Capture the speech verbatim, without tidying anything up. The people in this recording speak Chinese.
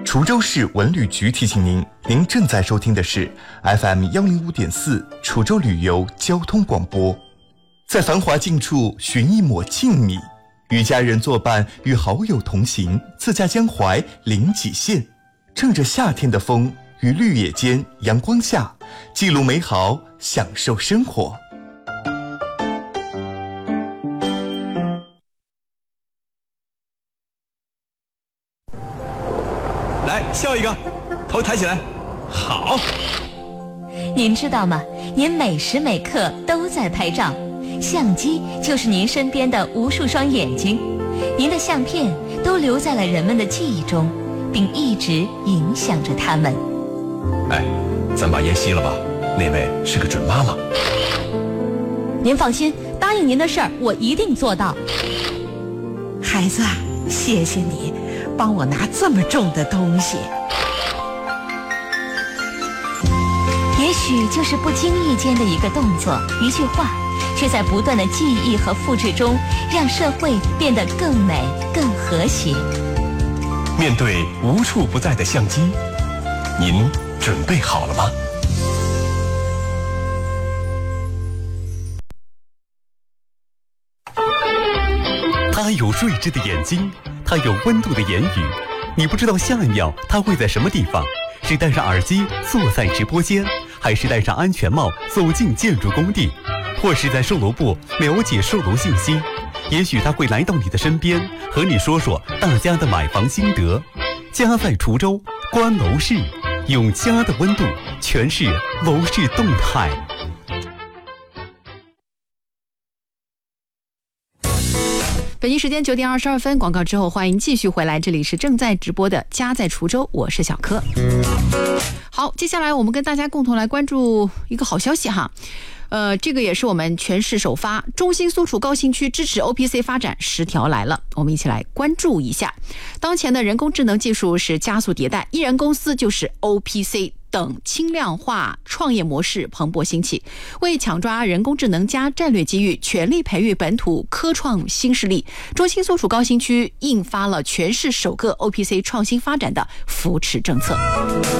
滁州市文旅局提醒您，您正在收听的是 F M 一零五点四滁州旅游交通广播。在繁华尽处寻一抹静谧，与家人作伴，与好友同行，自驾江淮临济县，乘着夏天的风，于绿野间阳光下，记录美好，享受生活。 来，笑一个，头抬起来，好。 您知道吗？您每时每刻都在拍照，相机就是您身边的无数双眼睛，您的相片都留在了人们的记忆中，并一直影响着他们。 哎，咱把烟熄了吧，那位是个准妈妈。 您放心，答应您的事儿我一定做到。 孩子，谢谢你帮我拿这么重的东西。 也许就是不经意间的一个动作，一句话，却在不断的记忆和复制中，让社会变得更美、更和谐。 面对无处不在的相机，您准备好了吗？ 他有睿智的眼睛，他有温度的言语，你不知道下一秒他会在什么地方，是戴上耳机坐在直播间，还是戴上安全帽走进建筑工地，或是在售楼部了解售楼信息。也许他会来到你的身边，和你说说大家的买房心得。家在滁州，观楼市，用家的温度诠释楼市动态。 北京时间九点二十二分，广告之后欢迎继续回来，这里是正在直播的家在滁州，我是小柯。好，接下来我们跟大家共同来关注一个好消息哈。呃，这个也是我们全市首发，中兴苏楚高新区支持 O P C 发展十条来了，我们一起来关注一下。当前的人工智能技术是加速迭代，艺人公司就是 O P C 等轻量化创业模式蓬勃兴起，为抢抓人工智能加战略机遇，全力培育本土科创新势力。中兴苏楚高新区印发了全市首个 O P C 创新发展的扶持政策。